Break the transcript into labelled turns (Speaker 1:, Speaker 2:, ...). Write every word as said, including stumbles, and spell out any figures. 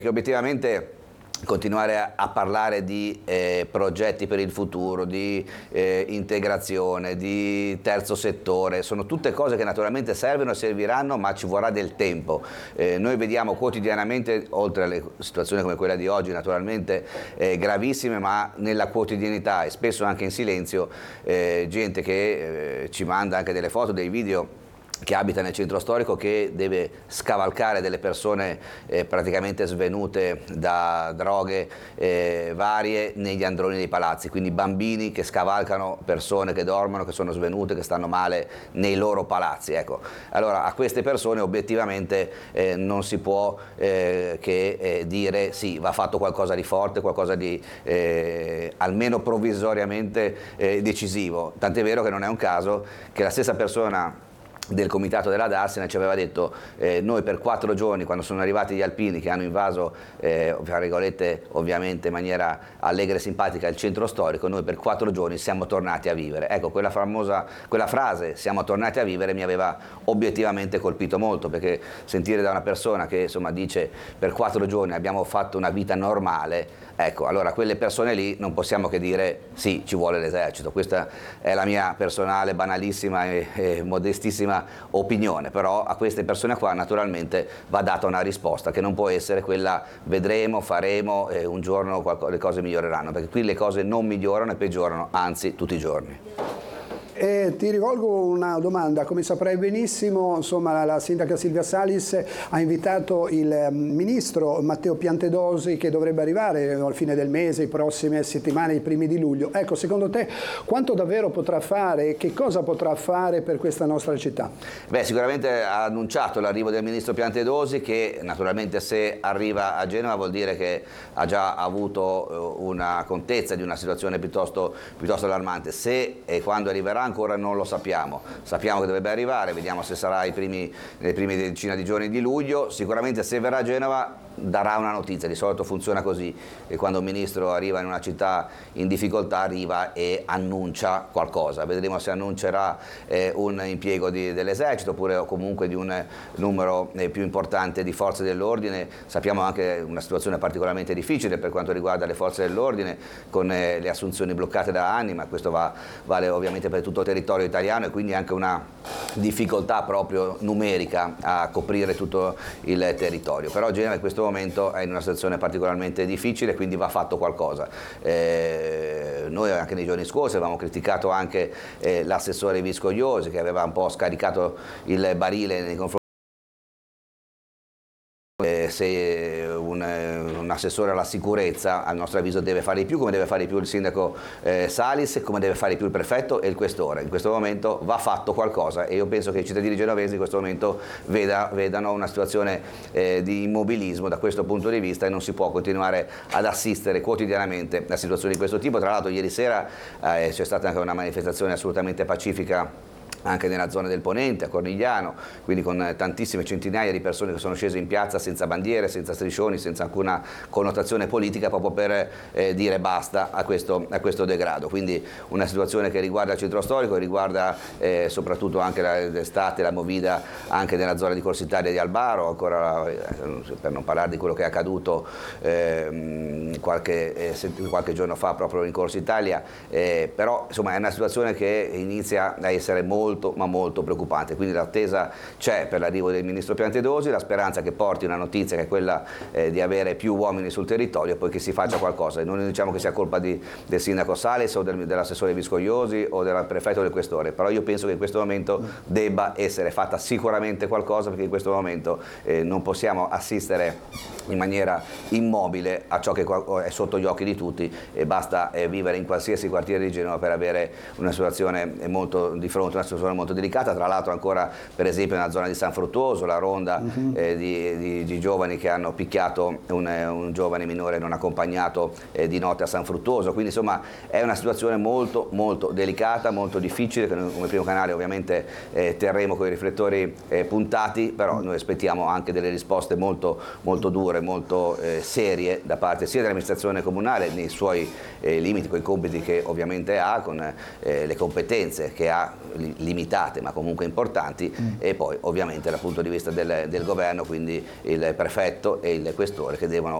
Speaker 1: Che obiettivamente continuare a, a parlare di eh, progetti per il futuro, di eh, integrazione, di terzo settore, sono tutte cose che naturalmente servono e serviranno, ma ci vorrà del tempo. Eh, noi vediamo quotidianamente, oltre alle situazioni come quella di oggi, naturalmente eh, gravissime, ma nella quotidianità e spesso anche in silenzio, eh, gente che eh, ci manda anche delle foto, dei video, che abita nel centro storico, che deve scavalcare delle persone eh, praticamente svenute da droghe eh, varie negli androni dei palazzi, quindi bambini che scavalcano persone che dormono, che sono svenute, che stanno male nei loro palazzi. Ecco. Allora a queste persone obiettivamente eh, non si può eh, che eh, dire sì, va fatto qualcosa di forte, qualcosa di eh, almeno provvisoriamente eh, decisivo, tant'è vero che non è un caso che la stessa persona del comitato della Darsena ci aveva detto eh, noi per quattro giorni, quando sono arrivati gli alpini che hanno invaso eh, tra virgolette ovviamente in maniera allegra e simpatica il centro storico, noi per quattro giorni siamo tornati a vivere. Ecco, quella famosa, quella frase siamo tornati a vivere mi aveva obiettivamente colpito molto, perché sentire da una persona che insomma dice per quattro giorni abbiamo fatto una vita normale, ecco, allora a quelle persone lì non possiamo che dire sì, ci vuole l'esercito. Questa è la mia personale, banalissima e, e modestissima opinione, però a queste persone qua naturalmente va data una risposta che non può essere quella vedremo, faremo e un giorno le cose miglioreranno, perché qui le cose non migliorano e peggiorano, anzi tutti i giorni.
Speaker 2: E ti rivolgo una domanda. Come saprai benissimo, insomma, la sindaca Silvia Salis ha invitato il ministro Matteo Piantedosi, che dovrebbe arrivare al fine del mese, i prossime settimane, i primi di luglio. Ecco, secondo te quanto davvero potrà fare, che cosa potrà fare per questa nostra città?
Speaker 1: Beh, sicuramente ha annunciato l'arrivo del ministro Piantedosi, che naturalmente se arriva a Genova vuol dire che ha già avuto una contezza di una situazione piuttosto, piuttosto allarmante. Se e quando arriverà ancora non lo sappiamo, sappiamo che dovrebbe arrivare, vediamo se sarà i primi, nelle prime decina di giorni di luglio. Sicuramente se verrà a Genova darà una notizia, di solito funziona così, e quando un ministro arriva in una città in difficoltà arriva e annuncia qualcosa. Vedremo se annuncerà eh, un impiego dell'esercito oppure comunque di un numero eh, più importante di forze dell'ordine. Sappiamo anche una situazione particolarmente difficile per quanto riguarda le forze dell'ordine, con eh, le assunzioni bloccate da anni, ma questo va, vale ovviamente per tutto il territorio italiano, e quindi anche una difficoltà proprio numerica a coprire tutto il territorio. Però Genova in questo momento è in una situazione particolarmente difficile, quindi va fatto qualcosa. Eh, noi anche nei giorni scorsi avevamo criticato anche eh, l'assessore Viscogliosi, che aveva un po' scaricato il barile nei confronti. Se un, un assessore alla sicurezza, a nostro avviso, deve fare di più, come deve fare di più il sindaco eh, Salis, come deve fare di più il prefetto e il questore. In questo momento va fatto qualcosa, e io penso che i cittadini genovesi in questo momento veda, vedano una situazione eh, di immobilismo da questo punto di vista, e non si può continuare ad assistere quotidianamente a situazioni di questo tipo. Tra l'altro ieri sera eh, c'è stata anche una manifestazione assolutamente pacifica anche nella zona del Ponente, a Cornigliano, quindi con tantissime centinaia di persone che sono scese in piazza senza bandiere, senza striscioni, senza alcuna connotazione politica, proprio per eh, dire basta a questo, a questo degrado. Quindi una situazione che riguarda il centro storico, riguarda eh, soprattutto anche l'estate, la movida anche nella zona di Corsa Italia di Albaro, ancora eh, per non parlare di quello che è accaduto eh, qualche, eh, qualche giorno fa proprio in Corsa Italia, eh, però insomma è una situazione che inizia a essere molto molto ma molto preoccupante, quindi l'attesa c'è per l'arrivo del ministro Piantedosi, la speranza che porti una notizia che è quella eh, di avere più uomini sul territorio e poi che si faccia qualcosa. E non diciamo che sia colpa di, del sindaco Salis o del, dell'assessore Viscogliosi o del prefetto o del questore, però io penso che in questo momento debba essere fatta sicuramente qualcosa, perché in questo momento eh, non possiamo assistere in maniera immobile a ciò che è sotto gli occhi di tutti, e basta eh, vivere in qualsiasi quartiere di Genova per avere una situazione molto di fronte, una situazione molto delicata. Tra l'altro ancora per esempio nella zona di San Fruttuoso la ronda uh-huh. eh, di, di, di giovani che hanno picchiato un, un giovane minore non accompagnato eh, di notte a San Fruttuoso, quindi insomma è una situazione molto molto delicata, molto difficile, che noi come primo canale ovviamente eh, terremo con i riflettori eh, puntati, però noi aspettiamo anche delle risposte molto, molto dure, molto eh, serie da parte sia dell'amministrazione comunale nei suoi eh, limiti, con i compiti che ovviamente ha, con eh, le competenze che ha li- limitate ma comunque importanti, mm. e poi ovviamente dal punto di vista del, del governo, quindi il prefetto e il questore che devono